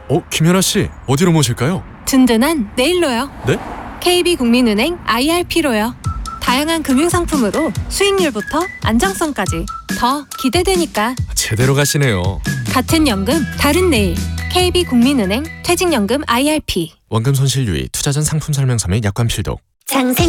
김연아 씨, 어디로 모실까요? 든든한 내일로요. 네? KB국민은행 IRP로요. 다양한 금융상품으로 수익률부터 안정성까지 더 기대되니까. 제대로 가시네요. 같은 연금, 다른 내일. KB국민은행 퇴직연금 IRP. 원금 손실 유의, 투자 전 상품 설명서 및 약관 필독. 장생